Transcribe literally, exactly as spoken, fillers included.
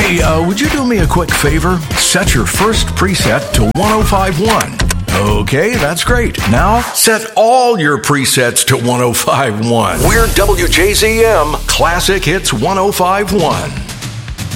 Hey, uh, would you do me a quick favor? Set your first preset to one oh five point one. Okay, that's great. Now, set all your presets to one oh five point one. We're W J Z M Classic Hits one oh five point one.